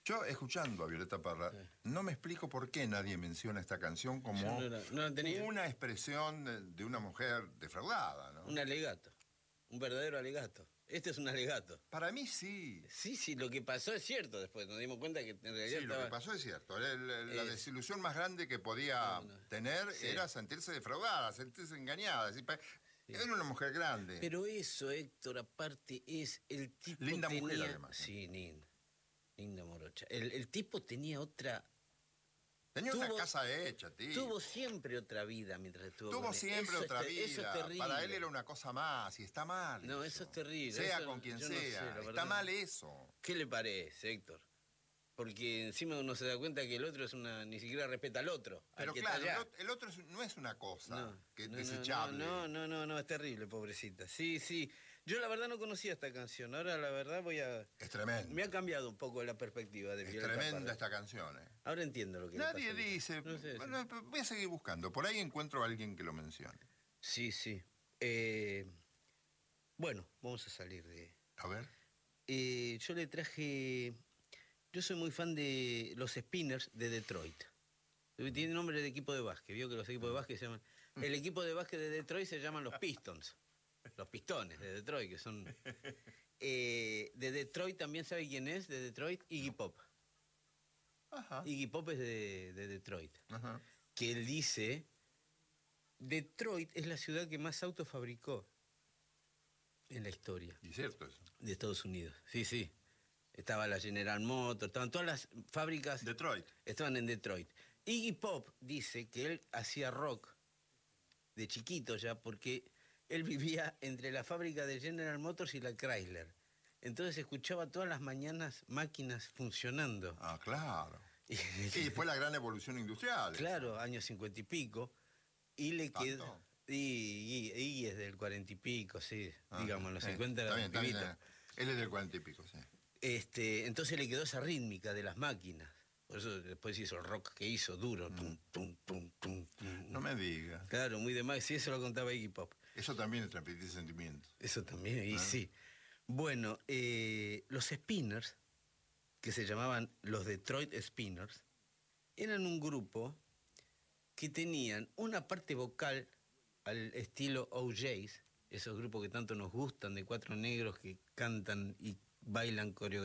Yo, escuchando a Violeta Parra, no me explico por qué nadie menciona esta canción como no la tenía. una expresión de una mujer defraudada, ¿no? Un alegato. Un verdadero alegato. Este es un alegato. Para mí sí. Sí, lo que pasó es cierto después. Nos dimos cuenta que en realidad Sí, lo que pasó es cierto. La desilusión más grande que podía tener era sentirse defraudada, sentirse engañada. Era una mujer grande. Pero eso, Héctor, aparte, es el tipo. Linda mujer, además. Sí, linda morocha. El tipo tenía otra. Tenía una casa hecha, tío. Tuvo siempre otra vida mientras estuvo con él. Siempre otra vida. Eso es terrible. Para él era una cosa más y está mal. No, eso es terrible. Sea eso, con quien sea. No sé, está mal eso. ¿Qué le parece, Héctor? Porque encima uno se da cuenta que el otro ni siquiera respeta al otro. Pero claro, el otro no es una cosa desechable. No, es terrible, pobrecita. Sí. Yo la verdad no conocía esta canción. Ahora la verdad Es tremendo. Me ha cambiado un poco la perspectiva de Violeta Violeta. Es tremenda Parra. esta canción, Ahora entiendo lo que Nadie le pasa. dice. No sé, bueno, voy a seguir buscando. Por ahí encuentro a alguien que lo mencione. Sí. Bueno, vamos a salir de... A ver. Yo le traje... Yo soy muy fan de los Spinners de Detroit. Tiene nombre de equipo de básquet. Vio que los equipos de básquet se llaman... El equipo de básquet de Detroit se llaman los Pistons. Los Pistones de Detroit, que son... de Detroit también, ¿sabe quién es? De Detroit, Iggy Pop. Ajá. Iggy Pop es de Detroit. Ajá. Que él dice... Detroit es la ciudad que más autos fabricó en la historia. ¿Y cierto eso? De Estados Unidos. Sí. Estaba la General Motors, estaban todas las fábricas... Detroit. Estaban en Detroit. Iggy Pop dice que él hacía rock de chiquito ya porque él vivía entre la fábrica de General Motors y la Chrysler. Entonces escuchaba todas las mañanas máquinas funcionando. Ah, claro. Y fue la gran evolución industrial. Claro, años 50 y pico. Y le quedó... Y es del 40 y pico, sí. Digamos, los 50 era un pibito. Él es del 40 y pico, sí. Entonces le quedó esa rítmica de las máquinas. Por eso después hizo el rock que hizo, duro. Tum. No me digas. Claro, muy de más. Sí, eso lo contaba Iggy Pop. Eso también es transmitir sentimientos. Eso también, y sí. Bueno, los Spinners, que se llamaban los Detroit Spinners, eran un grupo que tenían una parte vocal al estilo OJs, esos grupos que tanto nos gustan, de 4 negros que cantan y bailan coreografías.